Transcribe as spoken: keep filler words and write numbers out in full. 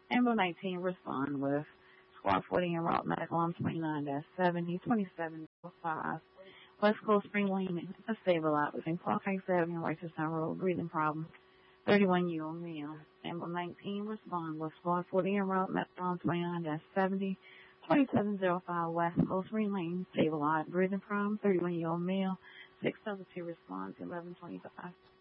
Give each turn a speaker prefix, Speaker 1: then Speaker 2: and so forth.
Speaker 1: Amber nineteen, respond with Squad forty en route medical on twenty-nine seventy, twenty-seven oh five. West Coast Spring Lane, a stable out between Park Heights Avenue and Rochester Road, breathing problem. thirty-one-year-old male. Amber nineteen, respond with Squad forty en route medical on twenty-nine seventy, twenty-seven oh five West Coast Spring Lane, stable out, breathing problem. thirty-one-year-old male. six oh two, respond to eleven twenty-five.